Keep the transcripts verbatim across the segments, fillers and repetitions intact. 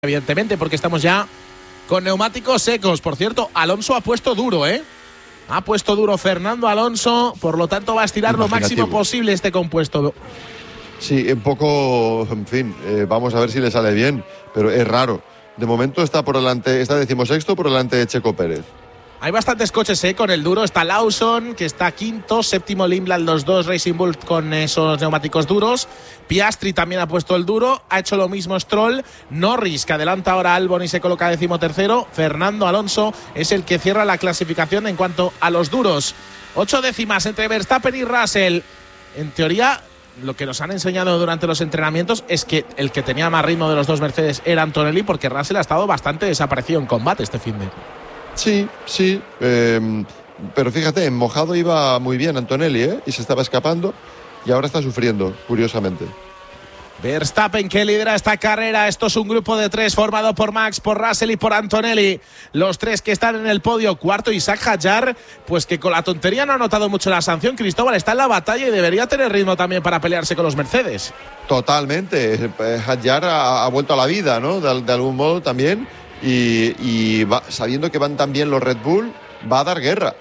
Evidentemente, porque estamos ya con neumáticos secos. Por cierto, Alonso ha puesto duro, ¿eh? Ha puesto duro Fernando Alonso, por lo tanto va a estirar lo máximo posible este compuesto. Sí, un poco, en fin, eh, vamos a ver si le sale bien, pero es raro. De momento está por delante, está decimosexto por delante de Checo Pérez. Hay bastantes coches, ¿eh? Con el duro. Está Lawson, que está quinto, séptimo Lindblad, los dos Racing Bull con esos neumáticos duros. Piastri también ha puesto el duro, ha hecho lo mismo Stroll. Norris, que adelanta ahora a Albon y se coloca decimotercero. Fernando Alonso es el que cierra la clasificación en cuanto a los duros. Ocho décimas entre Verstappen y Russell. En teoría, lo que nos han enseñado durante los entrenamientos es que el que tenía más ritmo de los dos Mercedes era Antonelli, porque Russell ha estado bastante desaparecido en combate este fin de... Sí, sí, eh, pero fíjate, en mojado iba muy bien Antonelli, ¿eh? Y se estaba escapando y ahora está sufriendo, curiosamente. Verstappen, que lidera esta carrera. Esto es un grupo de tres formado por Max, por Russell y por Antonelli. Los tres que están en el podio. Cuarto Isaac Hadjar, pues que con la tontería no ha notado mucho la sanción. Cristóbal está en la batalla y debería tener ritmo también para pelearse con los Mercedes. Totalmente, Hadjar ha, ha vuelto a la vida, ¿no? De, de algún modo también. Y, y va, sabiendo que van tan bien los Red Bull, va a dar guerra.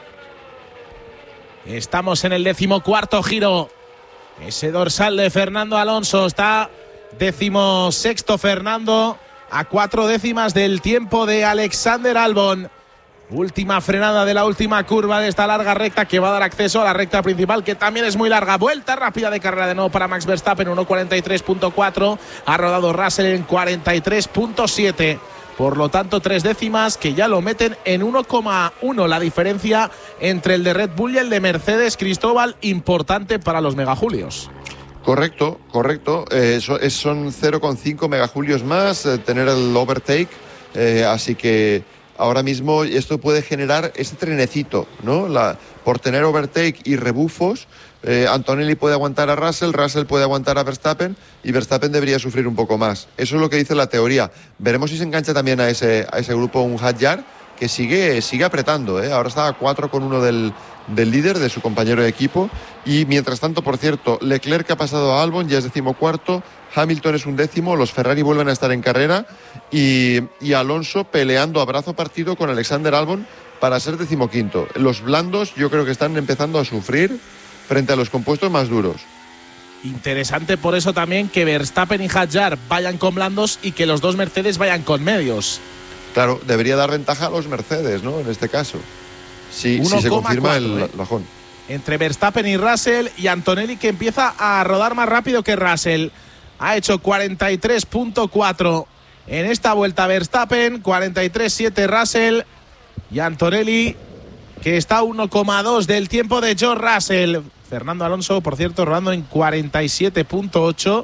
Estamos en el decimocuarto giro. Ese dorsal de Fernando Alonso. Está decimosexto Fernando, a cuatro décimas del tiempo de Alexander Albon. Última frenada de la última curva de esta larga recta que va a dar acceso a la recta principal, que también es muy larga. Vuelta rápida de carrera de nuevo para Max Verstappen, uno cuarenta y tres punto cuatro. Ha rodado Russell en cuarenta y tres punto siete. Por lo tanto, tres décimas que ya lo meten en uno coma uno. La diferencia entre el de Red Bull y el de Mercedes, Cristóbal, importante para los megajulios. Correcto, correcto. Eh, so, es, son cero coma cinco megajulios más eh, tener el overtake. Eh, así que ahora mismo esto puede generar ese trenecito, ¿no? La, por tener overtake y rebufos, eh, Antonelli puede aguantar a Russell, Russell puede aguantar a Verstappen y Verstappen debería sufrir un poco más. Eso es lo que dice la teoría. Veremos si se engancha también a ese, a ese grupo un Hadjar que sigue, sigue apretando, ¿eh? Ahora está a cuatro con uno del, del líder, de su compañero de equipo. Y mientras tanto, por cierto, Leclerc ha pasado a Albon, ya es decimocuarto. Hamilton es un décimo, los Ferrari vuelven a estar en carrera y, y Alonso peleando a brazo partido con Alexander Albon para ser decimoquinto. Los blandos yo creo que están empezando a sufrir frente a los compuestos más duros. Interesante por eso también que Verstappen y Hadjar vayan con blandos y que los dos Mercedes vayan con medios. Claro, debería dar ventaja a los Mercedes, ¿no? En este caso. Sí, si se confirma el eh. bajón. Entre Verstappen y Russell, y Antonelli, que empieza a rodar más rápido que Russell. Ha hecho cuarenta y tres punto cuatro en esta vuelta Verstappen, cuarenta y tres punto siete Russell, y Antonelli, que está a uno coma dos del tiempo de George Russell. Fernando Alonso, por cierto, rodando en cuarenta y siete punto ocho.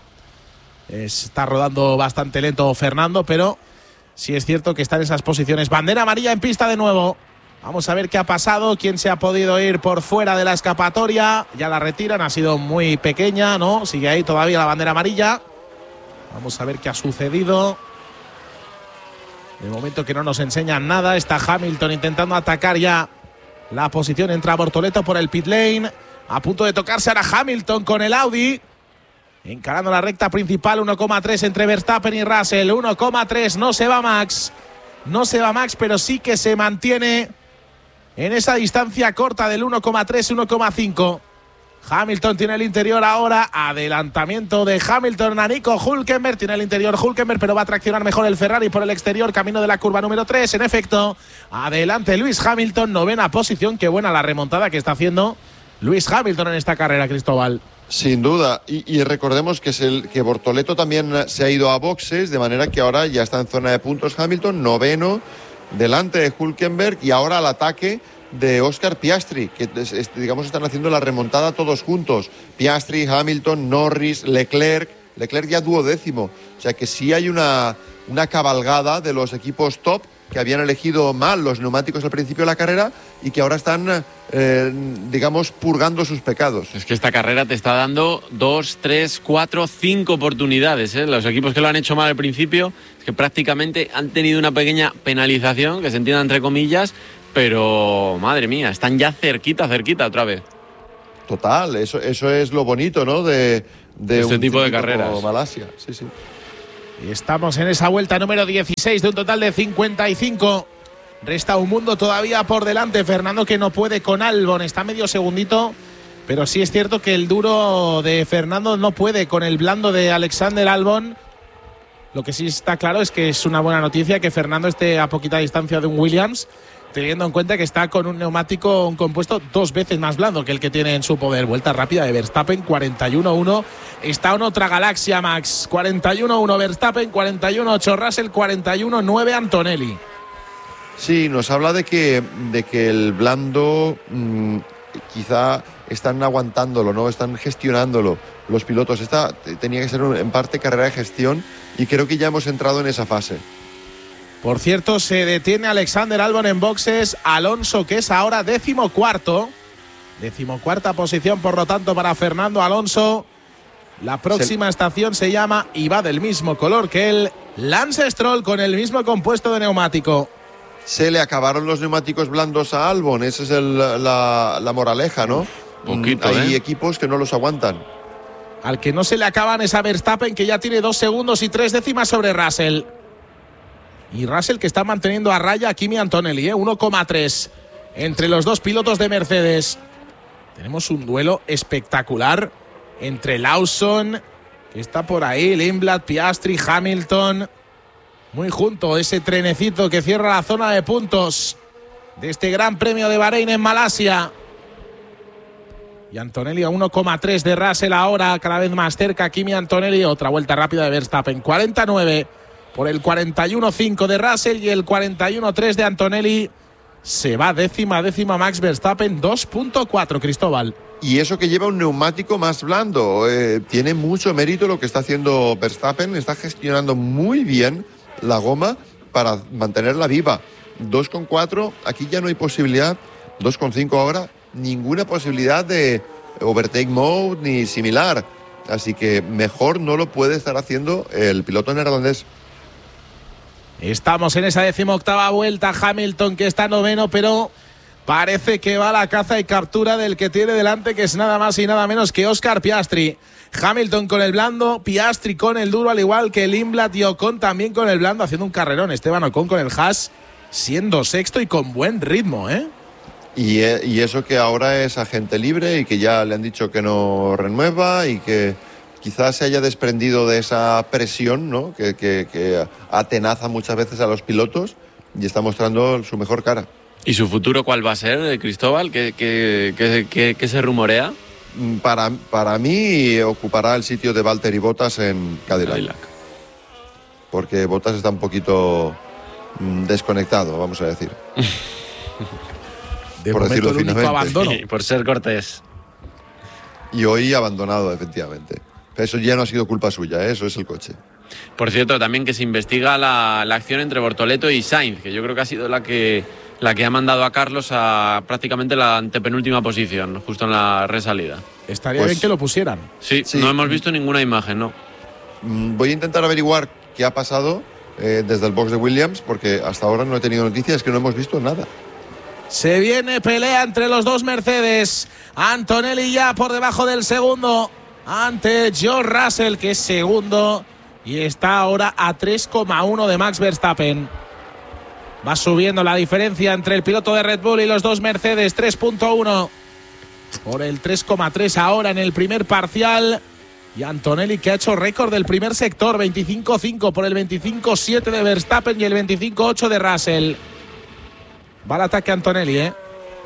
Está rodando bastante lento Fernando, pero sí es cierto que está en esas posiciones. Bandera amarilla en pista de nuevo. Vamos a ver qué ha pasado, quién se ha podido ir por fuera de la escapatoria. Ya la retiran, ha sido muy pequeña, ¿no? Sigue ahí todavía la bandera amarilla. Vamos a ver qué ha sucedido. De momento que no nos enseñan nada. Está Hamilton intentando atacar ya la posición. Entra Bortoleto por el pit lane. A punto de tocarse ahora Hamilton con el Audi. Encarando la recta principal, uno coma tres entre Verstappen y Russell. uno coma tres, no se va Max. No se va Max, pero sí que se mantiene en esa distancia corta del uno coma tres, uno coma cinco. Hamilton tiene el interior ahora. Adelantamiento de Hamilton a Nico Hülkenberg. Tiene el interior Hülkenberg, pero va a traccionar mejor el Ferrari por el exterior. Camino de la curva número tres. En efecto, adelante Lewis Hamilton. Novena posición. Qué buena la remontada que está haciendo Lewis Hamilton en esta carrera, Cristóbal. Sin duda. Y, y recordemos que, es el, que Bortoleto también se ha ido a boxes, de manera que ahora ya está en zona de puntos Hamilton. Noveno, delante de Hülkenberg, y ahora al ataque de Oscar Piastri, que digamos están haciendo la remontada todos juntos. Piastri, Hamilton, Norris, Leclerc. Leclerc ya duodécimo. O sea que sí hay una, una cabalgada de los equipos top que habían elegido mal los neumáticos al principio de la carrera y que ahora están, eh, digamos, purgando sus pecados. Es que esta carrera te está dando dos, tres, cuatro, cinco oportunidades, ¿eh? Los equipos que lo han hecho mal al principio es que prácticamente han tenido una pequeña penalización, que se entienda entre comillas, pero madre mía, están ya cerquita, cerquita otra vez. Total, eso, eso es lo bonito, ¿no? De, de este un tipo de carreras. Malasia, sí, sí. Estamos en esa vuelta número dieciséis de un total de cincuenta y cinco. Resta un mundo todavía por delante. Fernando, que no puede con Albon, está medio segundito, pero sí es cierto que el duro de Fernando no puede con el blando de Alexander Albon. Lo que sí está claro es que es una buena noticia que Fernando esté a poquita distancia de un Williams, teniendo en cuenta que está con un neumático, un compuesto dos veces más blando que el que tiene en su poder. Vuelta rápida de Verstappen, cuarenta y uno uno. Está en otra galaxia, Max. cuarenta y uno uno Verstappen, cuarenta y uno ocho Russell, cuarenta y uno nueve Antonelli. Sí, nos habla de que, de que el blando mmm, quizá están aguantándolo, ¿no? Están gestionándolo los pilotos. Esta tenía que ser en parte carrera de gestión y creo que ya hemos entrado en esa fase. Por cierto, se detiene Alexander Albon en boxes. Alonso, que es ahora décimo cuarto. Decimocuarta posición, por lo tanto, para Fernando Alonso. La próxima se... estación se llama y va del mismo color que el Lance Stroll, con el mismo compuesto de neumático. Se le acabaron los neumáticos blandos a Albon, esa es el, la, la moraleja, ¿no? Poquito, Hay ¿eh? equipos que no los aguantan. Al que no se le acaban es a Verstappen, que ya tiene dos segundos y tres décimas sobre Russell. Y Russell, que está manteniendo a raya a Kimi Antonelli, ¿eh? uno coma tres entre los dos pilotos de Mercedes. Tenemos un duelo espectacular entre Lawson, que está por ahí, Lindblad, Piastri, Hamilton. Muy junto, ese trenecito que cierra la zona de puntos de este Gran Premio de Bahrein en Malasia. Y Antonelli a uno coma tres de Russell ahora, cada vez más cerca Kimi Antonelli. Otra vuelta rápida de Verstappen, cuarenta y nueve por el cuarenta y uno cinco de Russell y el cuarenta y uno tres de Antonelli. Se va décima, décima Max Verstappen, dos punto cuatro, Cristóbal. Y eso que lleva un neumático más blando. Eh, tiene mucho mérito lo que está haciendo Verstappen. Está gestionando muy bien la goma para mantenerla viva. dos coma cuatro, aquí ya no hay posibilidad. dos coma cinco ahora, ninguna posibilidad de overtake mode ni similar. Así que mejor no lo puede estar haciendo el piloto neerlandés. Estamos en esa decimoctava vuelta. Hamilton, que está noveno, pero parece que va a la caza y captura del que tiene delante, que es nada más y nada menos que Oscar Piastri. Hamilton con el blando, Piastri con el duro, al igual que Lindblad y Ocon también con el blando, haciendo un carrerón. Esteban Ocon con el Haas, siendo sexto y con buen ritmo, ¿eh? Y, y eso que ahora es agente libre y que ya le han dicho que no renueva y que quizás se haya desprendido de esa presión, ¿no? que, que, que atenaza muchas veces a los pilotos y está mostrando su mejor cara. ¿Y su futuro cuál va a ser, Cristóbal? ¿Qué, qué, qué, qué, qué se rumorea? Para, para mí ocupará el sitio de Valtteri Bottas en Cadillac. Cadillac. Porque Bottas está un poquito mmm, desconectado, vamos a decir. De por momento decirlo el único abandono. Sí, por ser cortés. Y hoy abandonado, efectivamente. Pero eso ya no ha sido culpa suya, ¿eh? Eso es el coche. Por cierto, también que se investiga la, la acción entre Bortoleto y Sainz, que yo creo que ha sido la que, la que ha mandado a Carlos a prácticamente la antepenúltima posición, justo en la resalida. Estaría pues, bien que lo pusieran. Sí, sí, no hemos visto ninguna imagen, ¿no? Voy a intentar averiguar qué ha pasado eh, desde el box de Williams, porque hasta ahora no he tenido noticias, que no hemos visto nada. Se viene pelea entre los dos Mercedes. Antonelli ya por debajo del segundo ante George Russell, que es segundo y está ahora a tres coma uno de Max Verstappen. Va subiendo la diferencia entre el piloto de Red Bull y los dos Mercedes, tres punto uno por el tres coma tres ahora en el primer parcial. Y Antonelli, que ha hecho récord del primer sector, veinticinco cinco por el veinticinco siete de Verstappen y el veinticinco ocho de Russell. Va al ataque Antonelli, ¿eh?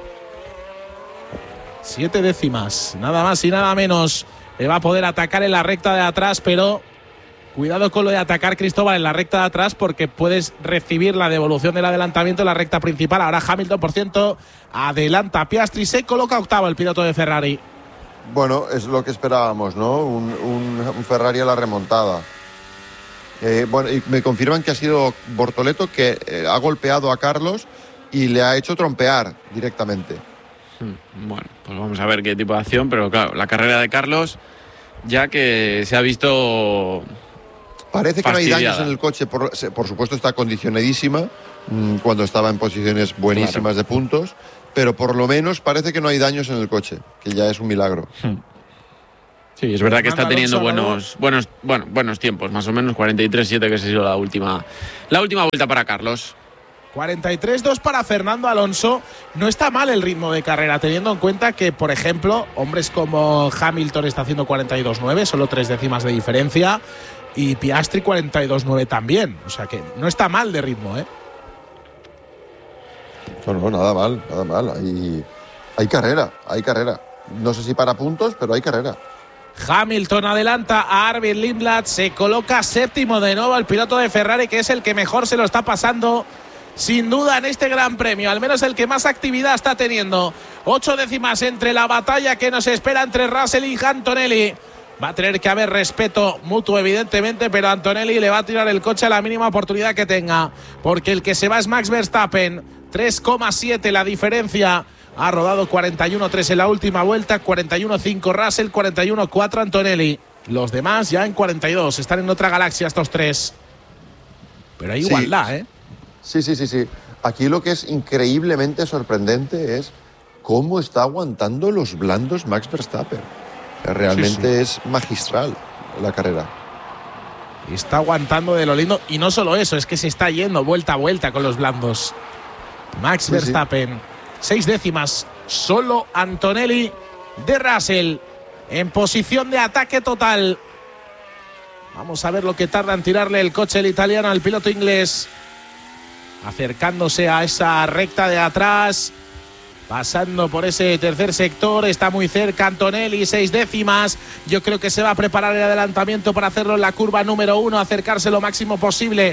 Siete décimas, nada más y nada menos. Le va a poder atacar en la recta de atrás, pero cuidado con lo de atacar, Cristóbal, en la recta de atrás, porque puedes recibir la devolución del adelantamiento en la recta principal. Ahora Hamilton, por ciento, adelanta a Piastri, se coloca octavo el piloto de Ferrari. Bueno, es lo que esperábamos, ¿no? Un, un, un Ferrari a la remontada. Eh, bueno, y me confirman que ha sido Bortoleto que eh, ha golpeado a Carlos y le ha hecho trompear directamente. Bueno, pues vamos a ver qué tipo de acción, pero claro, la carrera de Carlos, ya que se ha visto Parece que fastidiada. No hay daños en el coche, por, por supuesto está acondicionadísima mmm, cuando estaba en posiciones buenísimas claro. de puntos, pero por lo menos parece que no hay daños en el coche, que ya es un milagro. Sí, es verdad que está Fernando teniendo Alonso, buenos, buenos, bueno, buenos tiempos, más o menos cuarenta y tres siete, que se ha sido la última, la última vuelta para Carlos. cuarenta y tres dos para Fernando Alonso. No está mal el ritmo de carrera, teniendo en cuenta que, por ejemplo, hombres como Hamilton está haciendo cuarenta y dos nueve, solo tres décimas de diferencia, y Piastri cuarenta y dos nueve también. O sea que no está mal de ritmo, ¿eh? No, no, nada mal, nada mal. Hay, hay carrera, hay carrera. No sé si para puntos, pero hay carrera. Hamilton adelanta a Arvid Lindblad, se coloca séptimo de nuevo el piloto de Ferrari, que es el que mejor se lo está pasando sin duda en este Gran Premio, al menos el que más actividad está teniendo. Ocho décimas entre la batalla que nos espera entre Russell y Antonelli. Va a tener que haber respeto mutuo, evidentemente, pero Antonelli le va a tirar el coche a la mínima oportunidad que tenga, porque el que se va es Max Verstappen. tres coma siete la diferencia. Ha rodado cuarenta y uno tres en la última vuelta, cuarenta y uno cinco Russell, cuarenta y uno cuatro Antonelli. Los demás ya en cuarenta y dos, están en otra galaxia estos tres. Pero hay igualdad, sí. ¿eh? Sí, sí, sí, sí. Aquí lo que es increíblemente sorprendente es cómo está aguantando los blandos Max Verstappen. Realmente sí, sí. Es magistral la carrera. Está aguantando de lo lindo. Y no solo eso, es que se está yendo vuelta a vuelta con los blandos. Max sí, Verstappen. Sí. Seis décimas. Solo Antonelli de Russell en posición de ataque total. Vamos a ver lo que tarda en tirarle el coche el italiano al piloto inglés. Acercándose a esa recta de atrás, pasando por ese tercer sector, está muy cerca Antonelli, seis décimas. Yo creo que se va a preparar el adelantamiento para hacerlo en la curva número uno, acercarse lo máximo posible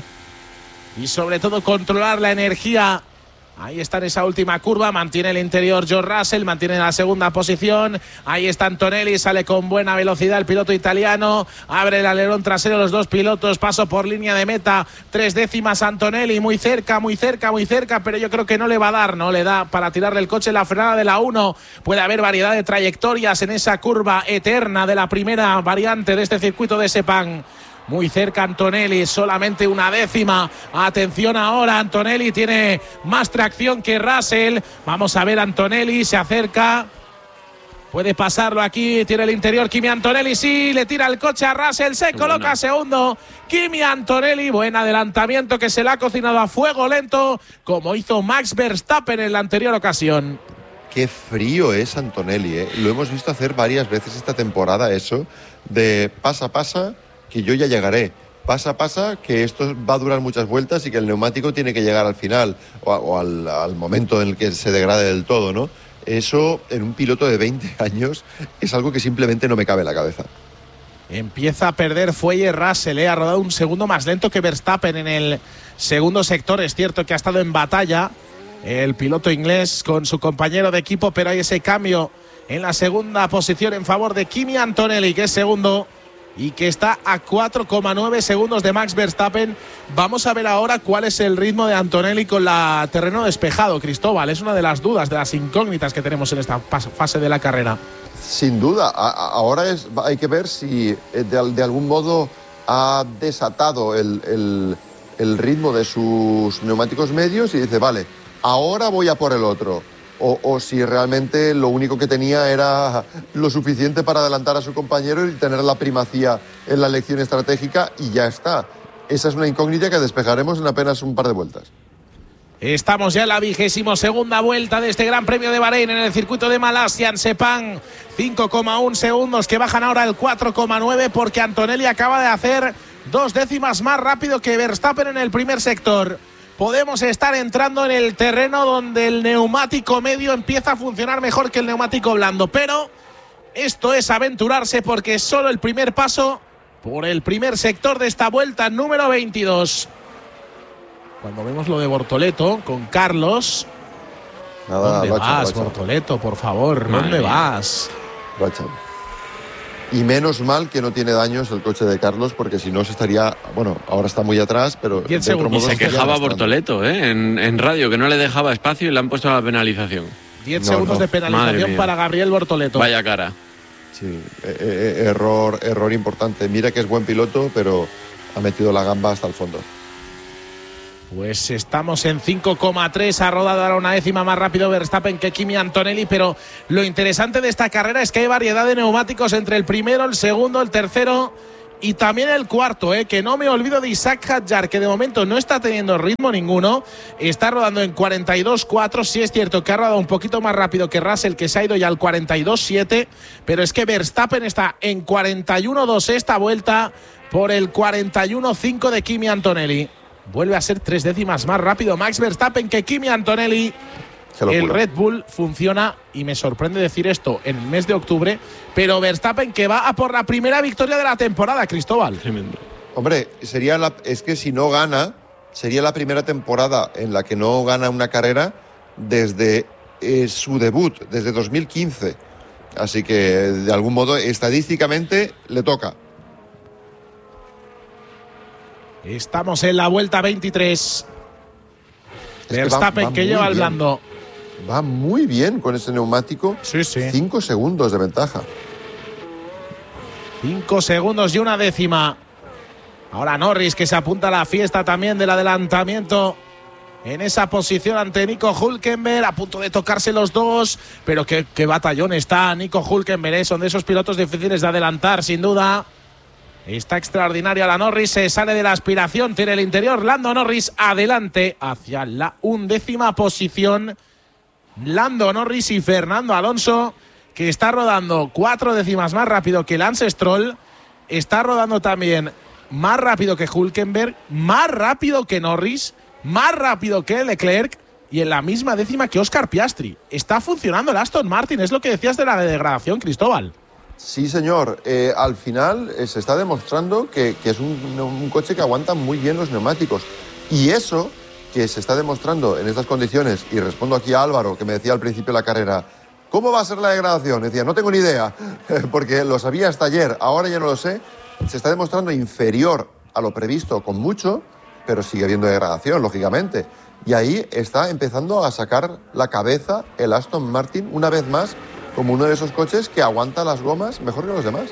y sobre todo controlar la energía. Ahí está en esa última curva, mantiene el interior George Russell, mantiene la segunda posición. Ahí está Antonelli, sale con buena velocidad el piloto italiano, abre el alerón trasero los dos pilotos, paso por línea de meta, tres décimas Antonelli, muy cerca, muy cerca, muy cerca, pero yo creo que no le va a dar, no le da para tirarle el coche en la frenada de la uno. Puede haber variedad de trayectorias en esa curva eterna de la primera variante de este circuito de Sepang. Muy cerca Antonelli, solamente una décima. Atención ahora, Antonelli tiene más tracción que Russell. Vamos a ver, Antonelli se acerca. Puede pasarlo aquí, tiene el interior Kimi Antonelli, sí, le tira el coche a Russell, se Qué coloca bueno. segundo. Kimi Antonelli, buen adelantamiento que se le ha cocinado a fuego lento, como hizo Max Verstappen en la anterior ocasión. Qué frío es Antonelli, ¿eh? Lo hemos visto hacer varias veces esta temporada, eso, de pasa, pasa, que yo ya llegaré. Pasa, pasa, que esto va a durar muchas vueltas y que el neumático tiene que llegar al final o, a, o al, al momento en el que se degrade del todo, ¿no? Eso, en un piloto de veinte años, es algo que simplemente no me cabe en la cabeza. Empieza a perder fuelle Russell, ¿eh? Ha rodado un segundo más lento que Verstappen en el segundo sector. Es cierto que ha estado en batalla el piloto inglés con su compañero de equipo, pero hay ese cambio en la segunda posición en favor de Kimi Antonelli, que es segundo y que está a cuatro coma nueve segundos de Max Verstappen. Vamos a ver ahora cuál es el ritmo de Antonelli con la terreno despejado, Cristóbal. Es una de las dudas, de las incógnitas que tenemos en esta fase de la carrera. Sin duda, a, a, ahora es, hay que ver si de, de algún modo ha desatado el, el, el ritmo de sus neumáticos medios y dice, vale, ahora voy a por el otro. O, o si realmente lo único que tenía era lo suficiente para adelantar a su compañero y tener la primacía en la elección estratégica y ya está. Esa es una incógnita que despejaremos en apenas un par de vueltas. Estamos ya en la vigésimo segunda vuelta de este Gran Premio de Bahrein en el circuito de Malasia, en Sepang. cinco coma uno segundos que bajan ahora al cuatro coma nueve porque Antonelli acaba de hacer dos décimas más rápido que Verstappen en el primer sector. Podemos estar entrando en el terreno donde el neumático medio empieza a funcionar mejor que el neumático blando. Pero esto es aventurarse porque es solo el primer paso por el primer sector de esta vuelta número veintidós. Cuando vemos lo de Bortoleto con Carlos. Nada, ¿Dónde Bacha, vas, Bacha. Bortoleto, por favor? Madre ¿Dónde mía. vas? Bacha. Y menos mal que no tiene daños el coche de Carlos, porque si no se estaría, bueno, ahora está muy atrás, pero diez segundos. Y se quejaba Bortoleto, ¿eh? En, en radio, que no le dejaba espacio y le han puesto la penalización. diez no, segundos no. de penalización para Gabriel Bortoleto. Vaya cara. Sí, eh, eh, error, error importante. Mira que es buen piloto, pero ha metido la gamba hasta el fondo. Pues estamos en cinco coma tres, ha rodado ahora una décima más rápido Verstappen que Kimi Antonelli, pero lo interesante de esta carrera es que hay variedad de neumáticos entre el primero, el segundo, el tercero y también el cuarto, ¿eh? Que no me olvido de Isaac Hadjar, que de momento no está teniendo ritmo ninguno, está rodando en cuarenta y dos cuatro, sí es cierto que ha rodado un poquito más rápido que Russell, que se ha ido ya al cuarenta y dos siete, pero es que Verstappen está en cuarenta y uno dos esta vuelta por el cuarenta y uno cinco de Kimi Antonelli. Vuelve a ser tres décimas más rápido Max Verstappen que Kimi Antonelli. El Red Bull funciona, y me sorprende decir esto en el mes de octubre, pero Verstappen que va a por la primera victoria de la temporada, Cristóbal. Tremendo. Hombre, sería la, es que si no gana, sería la primera temporada en la que no gana una carrera desde eh, su debut, desde dos mil quince. Así que, de algún modo, estadísticamente le toca. Estamos en la vuelta veintitrés. Es Verstappen que, va, va que lleva el blando. Va muy bien con ese neumático. Sí, sí. Cinco segundos de ventaja. Cinco segundos y una décima. Ahora Norris, que se apunta a la fiesta también del adelantamiento en esa posición ante Nico Hülkenberg, a punto de tocarse los dos, pero qué, qué batallón está Nico Hülkenberg, ¿eh? Son de esos pilotos difíciles de adelantar, sin duda. Está extraordinaria la Norris, se sale de la aspiración, tiene el interior. Lando Norris adelante hacia la undécima posición. Lando Norris y Fernando Alonso, que está rodando cuatro décimas más rápido que Lance Stroll. Está rodando también más rápido que Hülkenberg, más rápido que Norris, más rápido que Leclerc y en la misma décima que Oscar Piastri. Está funcionando el Aston Martin, es lo que decías de la degradación, Cristóbal. Sí, señor. Eh, al final eh, se está demostrando que, que es un, un coche que aguanta muy bien los neumáticos. Y eso que se está demostrando en estas condiciones, y respondo aquí a Álvaro, que me decía al principio de la carrera, ¿cómo va a ser la degradación? Decía, no tengo ni idea, porque lo sabía hasta ayer, ahora ya no lo sé. Se está demostrando inferior a lo previsto con mucho, pero sigue habiendo degradación, lógicamente. Y ahí está empezando a sacar la cabeza el Aston Martin una vez más, como uno de esos coches que aguanta las gomas mejor que los demás.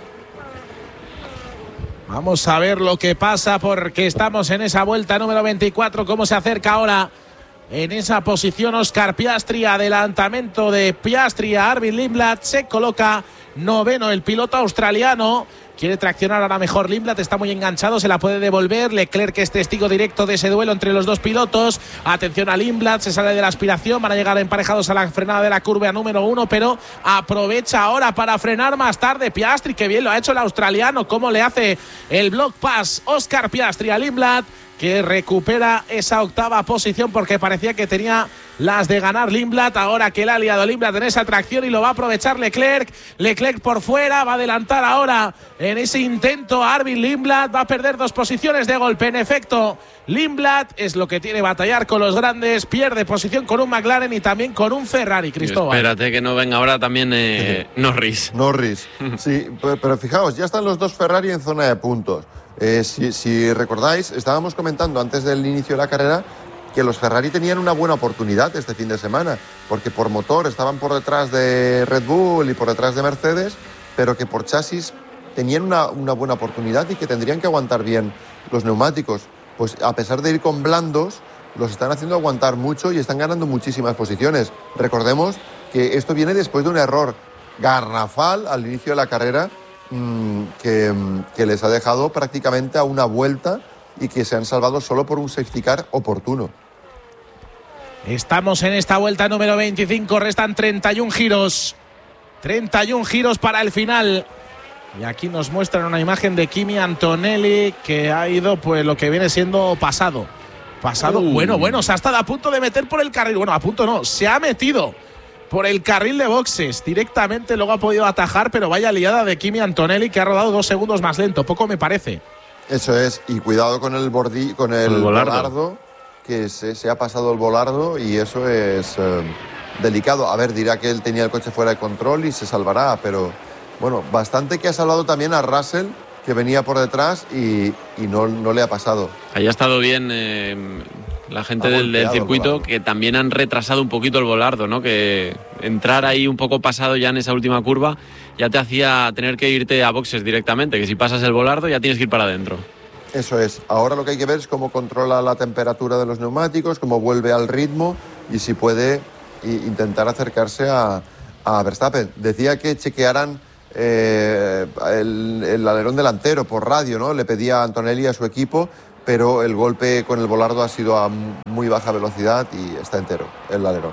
Vamos a ver lo que pasa porque estamos en esa vuelta número veinticuatro. Cómo se acerca ahora en esa posición Oscar Piastri. Adelantamiento de Piastri a Arvid Lindblad. Se coloca noveno el piloto australiano. Quiere traccionar ahora mejor Lindblad, está muy enganchado, se la puede devolver. Leclerc, que es testigo directo de ese duelo entre los dos pilotos. Atención a Lindblad, se sale de la aspiración, van a llegar emparejados a la frenada de la curva número uno, pero aprovecha ahora para frenar más tarde Piastri, que bien lo ha hecho el australiano. Cómo le hace el block pass Oscar Piastri a Lindblad, que recupera esa octava posición porque parecía que tenía las de ganar Lindblad. Ahora que le ha liado Lindblad en esa tracción y lo va a aprovechar Leclerc. Leclerc por fuera, va a adelantar ahora en ese intento a Arvid Lindblad. Va a perder dos posiciones de golpe. En efecto, Lindblad es lo que tiene batallar con los grandes. Pierde posición con un McLaren y también con un Ferrari, Cristóbal. Espérate que no venga ahora también eh, Norris. Norris, sí, pero, pero fijaos, ya están los dos Ferrari en zona de puntos. Eh, si, si recordáis, estábamos comentando antes del inicio de la carrera que los Ferrari tenían una buena oportunidad este fin de semana, porque por motor estaban por detrás de Red Bull y por detrás de Mercedes, pero que por chasis tenían una, una buena oportunidad y que tendrían que aguantar bien los neumáticos. Pues a pesar de ir con blandos, los están haciendo aguantar mucho y están ganando muchísimas posiciones. Recordemos que esto viene después de un error garrafal al inicio de la carrera, Que, que les ha dejado prácticamente a una vuelta y que se han salvado solo por un safety car oportuno. Estamos en esta vuelta número veinticinco, restan treinta y uno giros. treinta y uno giros para el final. Y aquí nos muestran una imagen de Kimi Antonelli que ha ido pues lo que viene siendo pasado. Pasado, uh. bueno, bueno, se ha estado a punto de meter por el carril. Bueno, a punto no, se ha metido por el carril de boxes directamente, luego ha podido atajar, pero vaya liada de Kimi Antonelli, que ha rodado dos segundos más lento, poco me parece. Eso es, y cuidado con el bordí, con el, el volardo. volardo, que se, se ha pasado el volardo y eso es eh, delicado. A ver, dirá que él tenía el coche fuera de control y se salvará, pero bueno, bastante que ha salvado también a Russell, que venía por detrás y, y no, no le ha pasado. Ahí ha estado bien eh, la gente del, del circuito, que también han retrasado un poquito el volardo, ¿no? Que entrar ahí un poco pasado ya en esa última curva ya te hacía tener que irte a boxes directamente, que si pasas el volardo ya tienes que ir para adentro. Eso es. Ahora lo que hay que ver es cómo controla la temperatura de los neumáticos, cómo vuelve al ritmo y si puede intentar acercarse a, a Verstappen. Decía que chequearan eh, el, el alerón delantero por radio, ¿no? Le pedía a Antonelli a su equipo, pero el golpe con el volardo ha sido a muy baja velocidad y está entero el alerón.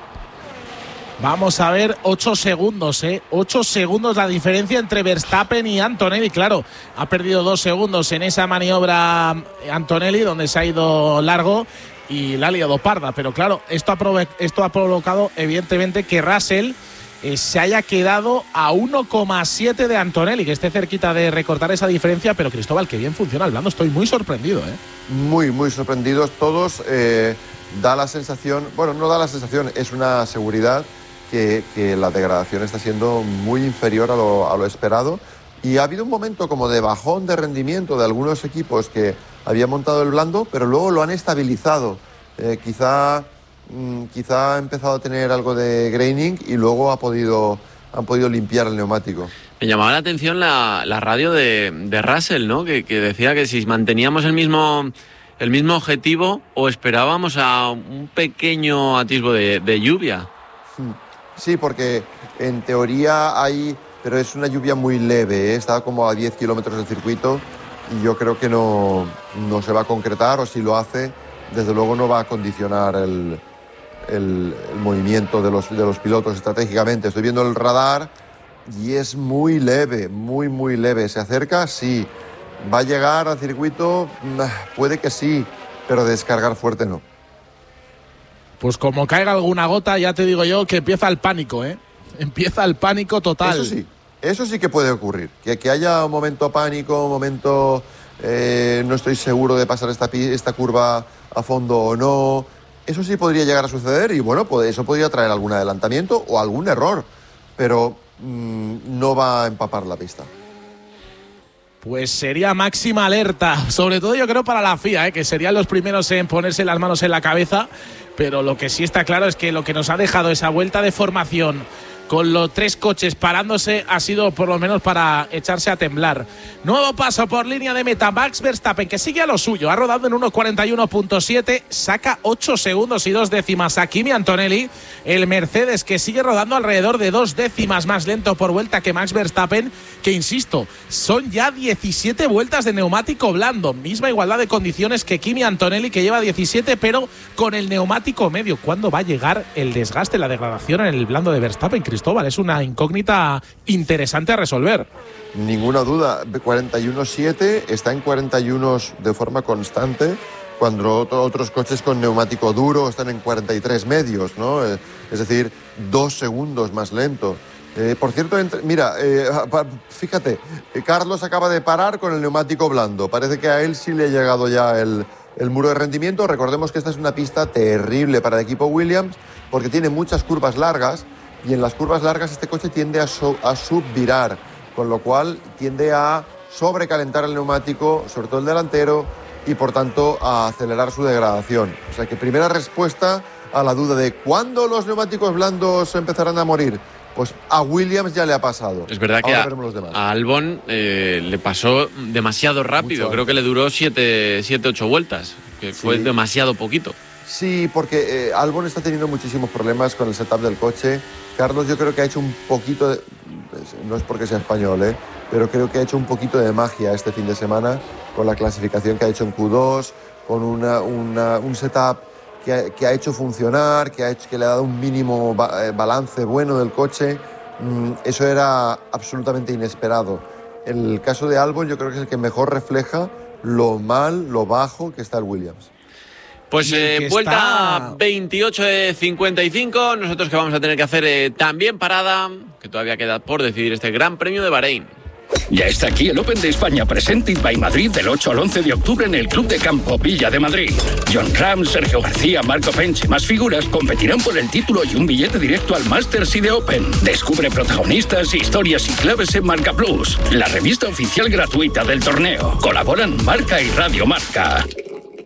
Vamos a ver, ocho segundos, ¿eh? ocho segundos la diferencia entre Verstappen y Antonelli. Claro, ha perdido dos segundos en esa maniobra Antonelli, donde se ha ido largo y la ha liado parda. Pero claro, esto ha, provo- esto ha provocado, evidentemente, que Russell eh, se haya quedado a uno coma siete de Antonelli, que esté cerquita de recortar esa diferencia. Pero Cristóbal, que bien funciona el blando, estoy muy sorprendido, ¿eh? Muy, muy sorprendidos todos. Eh, da la sensación, bueno, no da la sensación, es una seguridad. Que, que la degradación está siendo muy inferior a lo, a lo esperado y ha habido un momento como de bajón de rendimiento de algunos equipos que habían montado el blando, pero luego lo han estabilizado. Eh, quizá, mmm, quizá ha empezado a tener algo de graining y luego ha podido, han podido limpiar el neumático. Me llamaba la atención la, la radio de, de Russell, ¿no? Que, que decía que si manteníamos el mismo, el mismo objetivo o esperábamos a un pequeño atisbo de, de lluvia. Hmm. Sí, porque en teoría hay, pero es una lluvia muy leve, ¿eh? Está como a diez kilómetros del circuito y yo creo que no, no se va a concretar, o si lo hace, desde luego no va a condicionar el, el, el movimiento de los, de los pilotos estratégicamente. Estoy viendo el radar y es muy leve, muy, muy leve. ¿Se acerca? Sí. ¿Va a llegar al circuito? Puede que sí, pero descargar fuerte no. Pues como caiga alguna gota, ya te digo yo que empieza el pánico, ¿eh? Empieza el pánico total. Eso sí, eso sí que puede ocurrir. Que, que haya un momento pánico, un momento eh, no estoy seguro de pasar esta, esta curva a fondo o no. Eso sí podría llegar a suceder y bueno, pues eso podría traer algún adelantamiento o algún error, pero mmm, no va a empapar la pista. Pues sería máxima alerta, sobre todo yo creo para la F I A, ¿eh? Que serían los primeros en ponerse las manos en la cabeza, pero lo que sí está claro es que lo que nos ha dejado esa vuelta de formación con los tres coches parándose ha sido por lo menos para echarse a temblar. Nuevo paso por línea de meta, Max Verstappen, que sigue a lo suyo, ha rodado en uno cuarenta y uno punto siete, saca ocho segundos y dos décimas a Kimi Antonelli, el Mercedes que sigue rodando alrededor de dos décimas más lento por vuelta que Max Verstappen, que insisto, son ya diecisiete vueltas de neumático blando, misma igualdad de condiciones que Kimi Antonelli, que lleva diecisiete, pero con el neumático medio. ¿Cuándo va a llegar el desgaste, la degradación en el blando de Verstappen, Cristóbal? Es una incógnita interesante a resolver. Ninguna duda, cuarenta y uno siete está en cuarenta y uno de forma constante, cuando otros coches con neumático duro están en cuarenta y tres medios, ¿no? Es decir, dos segundos más lento. Eh, por cierto, entre, mira, eh, fíjate, Carlos acaba de parar con el neumático blando. Parece que a él sí le ha llegado ya el, el muro de rendimiento. Recordemos que esta es una pista terrible para el equipo Williams porque tiene muchas curvas largas y en las curvas largas este coche tiende a, so, a subvirar, con lo cual tiende a sobrecalentar el neumático, sobre todo el delantero, y por tanto a acelerar su degradación. O sea que primera respuesta a la duda de ¿cuándo los neumáticos blandos empezarán a morir? Pues a Williams ya le ha pasado. Es verdad que Ahora a, veremos los demás. a Albon eh, le pasó demasiado rápido. Mucho Creo que le duró siete, ocho vueltas, que sí. Fue demasiado poquito. Sí, porque eh, Albon está teniendo muchísimos problemas con el setup del coche. Carlos yo creo que ha hecho un poquito de... No es porque sea español, ¿eh? Pero creo que ha hecho un poquito de magia este fin de semana con la clasificación que ha hecho en Q dos, con una, una, un setup que ha, que ha hecho funcionar, que, ha hecho, que le ha dado un mínimo ba- balance bueno del coche. Mm, eso era absolutamente inesperado. El caso de Albon yo creo que es el que mejor refleja lo mal, lo bajo que está el Williams. Pues eh, vuelta está... veintiocho de cincuenta y cinco, nosotros que vamos a tener que hacer eh, también parada, que todavía queda por decidir este Gran Premio de Bahrein. Ya está aquí el Open de España Presented by Madrid del ocho al once de octubre en el Club de Campo Villa de Madrid. John Ram, Sergio García, Marco Pench y más figuras competirán por el título y un billete directo al Masters y de Open. Descubre protagonistas, historias y claves en Marca Plus, la revista oficial gratuita del torneo. Colaboran Marca y Radio Marca.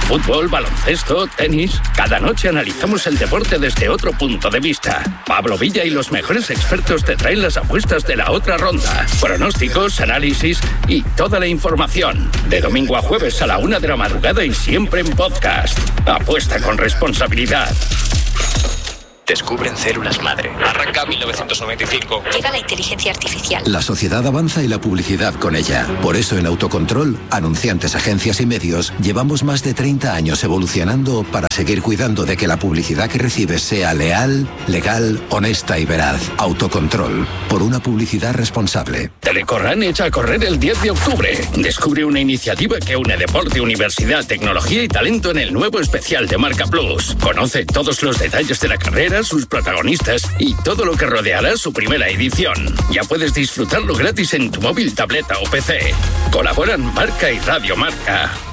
Fútbol, baloncesto, tenis. Cada noche analizamos el deporte desde otro punto de vista. Pablo Villa y los mejores expertos te traen las apuestas de la otra ronda. Pronósticos, análisis y toda la información. De domingo a jueves a la una de la madrugada y siempre en podcast. Apuesta con responsabilidad. Descubren células madre. Arranca mil novecientos noventa y cinco. Llega la inteligencia artificial. La sociedad avanza y la publicidad con ella. Por eso en Autocontrol, anunciantes, agencias y medios, llevamos más de treinta años evolucionando para seguir cuidando de que la publicidad que recibes sea leal, legal, honesta y veraz. Autocontrol, por una publicidad responsable. Telecorran echa a correr el diez de octubre. Descubre una iniciativa que une deporte, universidad, tecnología y talento en el nuevo especial de Marca Plus. Conoce todos los detalles de la carrera, sus protagonistas y todo lo que rodeará su primera edición. Ya puedes disfrutarlo gratis en tu móvil, tableta o P C. Colaboran Marca y Radio Marca.